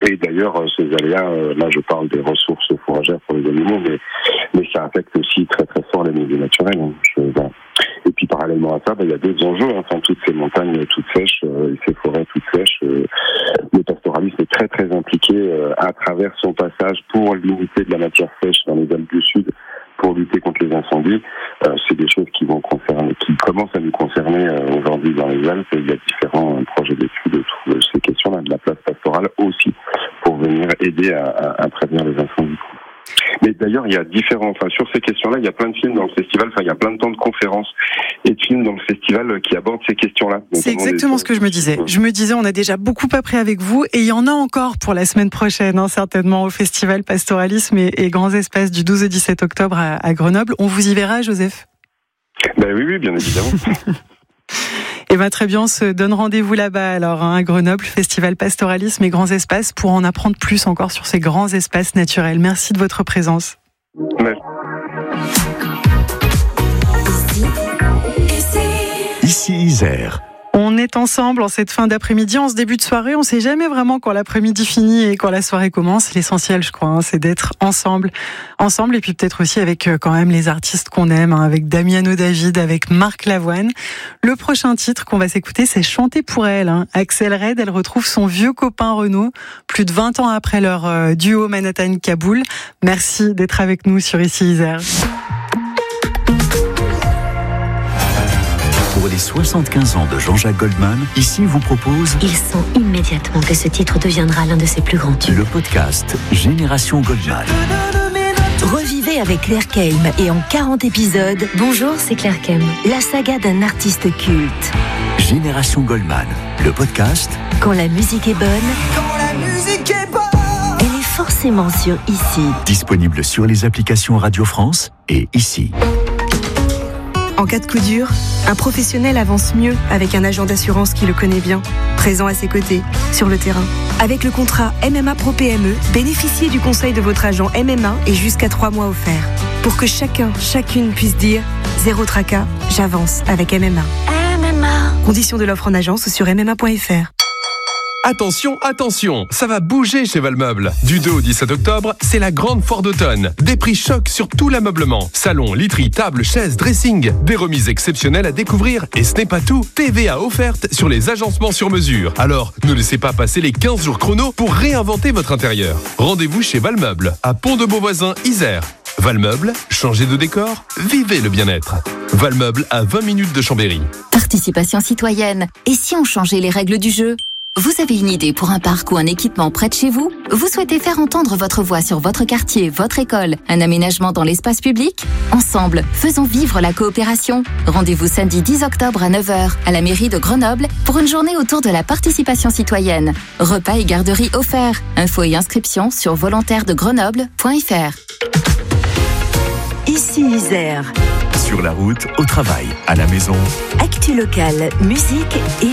Et d'ailleurs, ces aléas, là je parle des ressources fourragères pour les animaux, mais ça affecte aussi très très fort les milieux naturels. Voilà. Et puis parallèlement à ça, il y a d'autres enjeux. Enfin, toutes ces montagnes toutes sèches, ces forêts toutes sèches, le pastoralisme est très très impliqué à travers son passage pour limiter de la matière sèche dans les Alpes du Sud, pour lutter contre les incendies. C'est des choses qui commencent à nous concerner aujourd'hui dans les Alpes. Et il y a différents projets d'études autour de ces questions-là, de la place pastorale aussi, pour venir aider à prévenir les incendies. Mais d'ailleurs, il y a sur ces questions-là, il y a plein de films dans le festival, il y a plein de temps de conférences et de films dans le festival qui abordent ces questions-là. C'est exactement ce que je me disais. Je me disais, on a déjà beaucoup appris avec vous et il y en a encore pour la semaine prochaine, certainement au festival Pastoralisme et Grands Espaces du 12 au 17 octobre à Grenoble. On vous y verra, Joseph ? Oui, bien évidemment. Et très bien, on se donne rendez-vous là-bas alors, à Grenoble, Festival Pastoralisme et Grands Espaces, pour en apprendre plus encore sur ces grands espaces naturels. Merci de votre présence. Merci. Ici Isère. On est ensemble en cette fin d'après-midi, en ce début de soirée. On ne sait jamais vraiment quand l'après-midi finit et quand la soirée commence. L'essentiel, je crois, c'est d'être ensemble. Et puis peut-être aussi avec quand même les artistes qu'on aime, avec Damiano David, avec Marc Lavoine. Le prochain titre qu'on va s'écouter, c'est Chanter pour elle. Axel Red, elle retrouve son vieux copain Renaud, plus de 20 ans après leur duo Manhattan-Kaboul. Merci d'être avec nous sur Ici Isère. Pour les 75 ans de Jean-Jacques Goldman, Ici vous propose... Il sent immédiatement que ce titre deviendra l'un de ses plus grands tubes. Le podcast Génération Goldman. Revivez avec Claire Keim et en 40 épisodes... Bonjour, c'est Claire Keim. La saga d'un artiste culte. Génération Goldman, le podcast... Quand la musique est bonne... Elle est forcément sur Ici. Disponible sur les applications Radio France et Ici. En cas de coup dur, un professionnel avance mieux avec un agent d'assurance qui le connaît bien, présent à ses côtés, sur le terrain. Avec le contrat MMA Pro PME, bénéficiez du conseil de votre agent MMA et jusqu'à 3 mois offerts. Pour que chacune puisse dire « Zéro tracas, j'avance avec MMA ». Conditions de l'offre en agence sur mma.fr. Attention, ça va bouger chez Valmeuble. Du 2 au 17 octobre, c'est la grande foire d'automne. Des prix chocs sur tout l'ameublement. Salon, literie, table, chaises, dressing. Des remises exceptionnelles à découvrir. Et ce n'est pas tout. TVA offerte sur les agencements sur mesure. Alors, ne laissez pas passer les 15 jours chrono pour réinventer votre intérieur. Rendez-vous chez Valmeuble, à Pont-de-Beauvoisin, Isère. Valmeuble, changez de décor, vivez le bien-être. Valmeuble à 20 minutes de Chambéry. Participation citoyenne. Et si on changeait les règles du jeu ? Vous avez une idée pour un parc ou un équipement près de chez vous ? Vous souhaitez faire entendre votre voix sur votre quartier, votre école, un aménagement dans l'espace public ? Ensemble, faisons vivre la coopération. Rendez-vous samedi 10 octobre à 9h à la mairie de Grenoble pour une journée autour de la participation citoyenne. Repas et garderie offerts. Infos et inscriptions sur volontaire-de-grenoble.fr. Ici Isère. Sur la route, au travail, à la maison. Actu locale, musique et